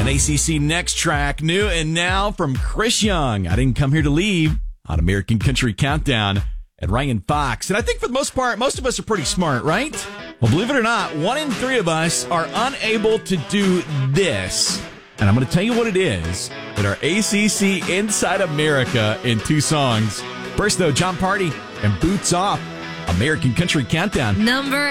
An ACC Next track, new and now from Chris Young. I Didn't Come Here to Leave on American Country Countdown and Ryan Fox. And I think for the most part, most of us are pretty smart, right? Well, believe it or not, 1 in 3 of us are unable to do this. And I'm going to tell you what it is in our ACC Inside America in 2 songs. First, though, John Party and Boots Off, American Country Countdown. Number